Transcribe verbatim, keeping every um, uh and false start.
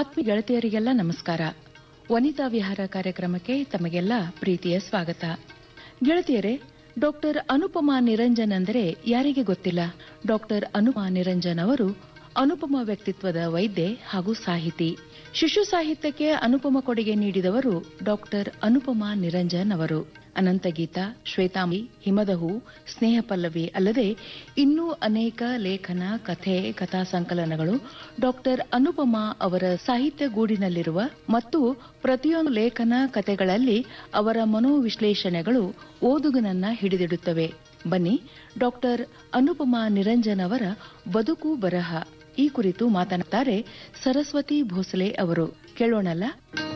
ಆತ್ಮೀಯ ಗೆಳತಿಯರಿಗೆಲ್ಲ ನಮಸ್ಕಾರ. ವನಿತಾ ವಿಹಾರ ಕಾರ್ಯಕ್ರಮಕ್ಕೆ ತಮಗೆಲ್ಲ ಪ್ರೀತಿಯ ಸ್ವಾಗತ. ಗೆಳತಿಯರೇ, ಡಾಕ್ಟರ್ ಅನುಪಮಾ ನಿರಂಜನ್ ಅಂದರೆ ಯಾರಿಗೆ ಗೊತ್ತಿಲ್ಲ? ಡಾಕ್ಟರ್ ಅನುಪಮಾ ನಿರಂಜನ್ ಅವರು ಅನುಪಮ ವ್ಯಕ್ತಿತ್ವದ ವೈದ್ಯೆ ಹಾಗೂ ಸಾಹಿತಿ. ಶಿಶು ಸಾಹಿತ್ಯಕ್ಕೆ ಅನುಪಮ ಕೊಡುಗೆ ನೀಡಿದವರು ಡಾಕ್ಟರ್ ಅನುಪಮಾ ನಿರಂಜನ್ ಅವರು. ಅನಂತಗೀತ, ಶ್ವೇತಾಂಬಿ, ಹಿಮದಹು, ಸ್ನೇಹ ಪಲ್ಲವಿ ಅಲ್ಲದೆ ಇನ್ನೂ ಅನೇಕ ಲೇಖನ, ಕಥೆ, ಕಥಾ ಸಂಕಲನಗಳು ಡಾಕ್ಟರ್ ಅನುಪಮಾ ಅವರ ಸಾಹಿತ್ಯ ಗೂಡಿನಲ್ಲಿರುವ ಮತ್ತು ಪ್ರತಿಯೊಂದು ಲೇಖನ, ಕಥೆಗಳಲ್ಲಿ ಅವರ ಮನೋವಿಶ್ಲೇಷಣೆಗಳು ಓದುಗನನ್ನ ಹಿಡಿದಿಡುತ್ತವೆ. ಬನ್ನಿ, ಡಾಕ್ಟರ್ ಅನುಪಮಾ ನಿರಂಜನ್ ಅವರ ಬದುಕು ಬರಹ ಈ ಕುರಿತು ಮಾತನಾಡುತ್ತಾರೆ ಸರಸ್ವತಿ ಭೋಸಲೆ ಅವರು. ಕೇಳೋಣಲ್ಲ?